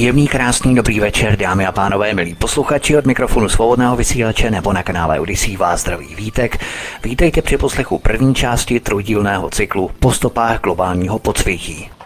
Příjemný, krásný, dobrý večer, dámy a pánové, milí posluchači, od mikrofonu Svobodného vysílače nebo na kanále Odyssey vás zdraví Vítek. Vítejte při poslechu první části trojdílného cyklu Po stopách globálního podsvětí.